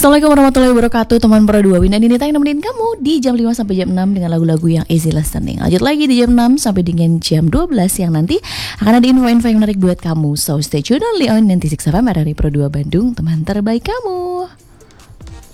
Assalamualaikum warahmatullahi wabarakatuh, teman Pro 2 Win dan Dinita yang nemenin kamu di jam 5 sampai jam 6 dengan lagu-lagu yang easy listening. Lanjut lagi di jam 6 sampai dengan jam 12 yang nanti akan ada info-info yang menarik buat kamu. So stay tune only on 96 FM RRI Pro 2 Bandung, teman terbaik kamu.